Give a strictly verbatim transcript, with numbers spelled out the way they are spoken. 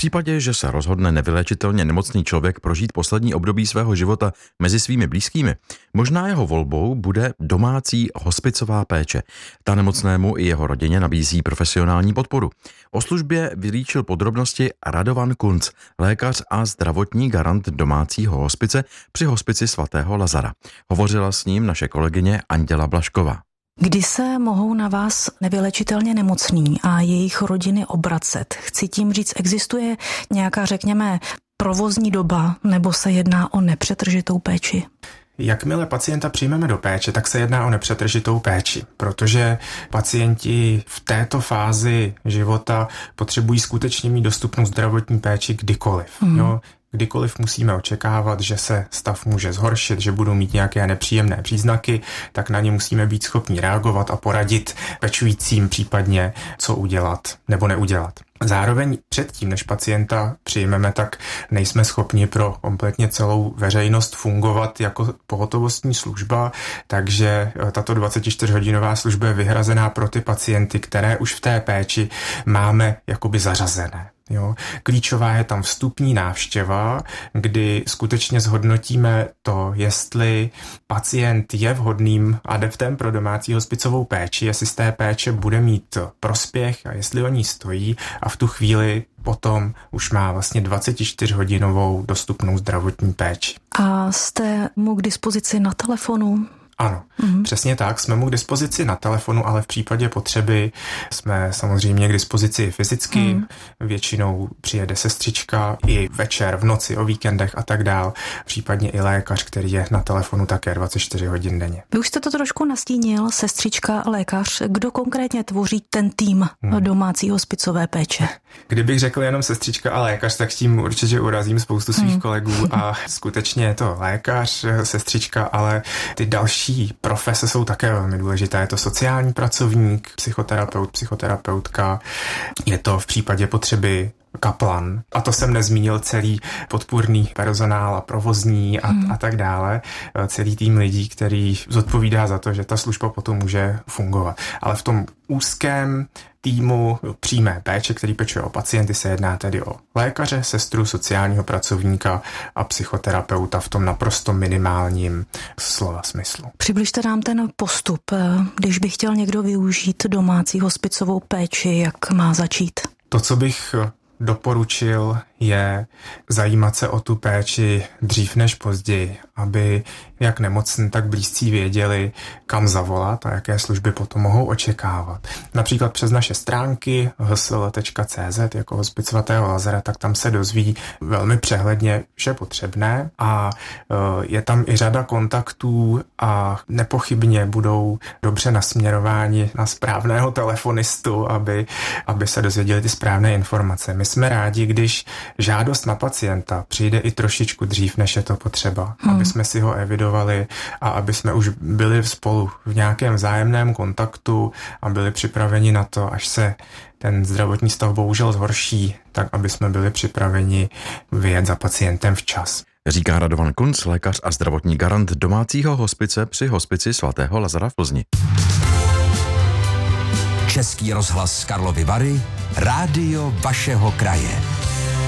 případě, že se rozhodne nevyléčitelně nemocný člověk prožít poslední období svého života mezi svými blízkými, možná jeho volbou bude domácí hospicová péče. Ta nemocnému i jeho rodině nabízí profesionální podporu. O službě vylíčil podrobnosti Radovan Kunc, lékař a zdravotní garant domácího hospice při hospici svatého Lazara. Hovořila s ním naše kolegyně Anděla Blažková. Kdy se mohou na vás nevylečitelně nemocní a jejich rodiny obracet? Chci tím říct, existuje nějaká, řekněme, provozní doba, nebo se jedná o nepřetržitou péči? Jakmile pacienta přijmeme do péče, tak se jedná o nepřetržitou péči, protože pacienti v této fázi života potřebují skutečně mít dostupnou zdravotní péči kdykoliv. Mm. Jo? Kdykoliv musíme očekávat, že se stav může zhoršit, že budou mít nějaké nepříjemné příznaky, tak na ně musíme být schopni reagovat a poradit pečujícím případně, co udělat nebo neudělat. Zároveň předtím, než pacienta přijmeme, tak nejsme schopni pro kompletně celou veřejnost fungovat jako pohotovostní služba, takže tato dvacetičtyřhodinová služba je vyhrazená pro ty pacienty, které už v té péči máme jakoby zařazené. Jo. Klíčová je tam vstupní návštěva, kdy skutečně zhodnotíme to, jestli pacient je vhodným adeptem pro domácí hospicovou péči, jestli z té péče bude mít prospěch a jestli o ní stojí, a v tu chvíli potom už má vlastně dvacetičtyřhodinovou dostupnou zdravotní péči. A jste mu k dispozici na telefonu? Ano, mm. přesně tak. Jsme mu k dispozici na telefonu, ale v případě potřeby jsme samozřejmě k dispozici fyzicky. Mm. Většinou přijede sestřička i večer, v noci, o víkendech a tak dál. Případně i lékař, který je na telefonu také dvacet čtyři hodin denně. Vy už jste to trošku nastínil, sestřička, lékař. Kdo konkrétně tvoří ten tým mm. domácí hospicové péče? Kdybych řekl jenom sestřička a lékař, tak s tím určitě urazím spoustu svých mm. kolegů a skutečně je to lékař, sestřička, ale ty další profese jsou také velmi důležité. Je to sociální pracovník, psychoterapeut, psychoterapeutka, je to v případě potřeby kaplan. A to jsem nezmínil celý podpůrný personál a provozní a, hmm. a tak dále. Celý tým lidí, který zodpovídá za to, že ta služba potom může fungovat. Ale v tom úzkém týmu přímé péče, který pečuje o pacienty, se jedná tedy o lékaře, sestru, sociálního pracovníka a psychoterapeuta v tom naprosto minimálním slova smyslu. Přibližte nám ten postup, když by chtěl někdo využít domácí hospicovou péči, jak má začít? To, co bych doporučil, je zajímat se o tu péči dřív než později, aby jak nemocní, tak blízcí věděli, kam zavolat a jaké služby potom mohou očekávat. Například přes naše stránky h s l tečka c z jako hospic svatého Lazara, tak tam se dozví velmi přehledně vše potřebné a je tam i řada kontaktů a nepochybně budou dobře nasměrováni na správného telefonistu, aby, aby se dozvěděli ty správné informace. My jsme rádi, když žádost na pacienta přijde i trošičku dřív, než je to potřeba, hmm. aby jsme si ho evidovali a aby jsme už byli spolu v nějakém vzájemném kontaktu a byli připraveni na to, až se ten zdravotní stav bohužel zhorší, tak aby jsme byli připraveni vyjet za pacientem včas. Říká Radovan Kunc, lékař a zdravotní garant domácího hospice při hospici svatého Lazara v Plzni. Český rozhlas Karlovy Vary, rádio vašeho kraje.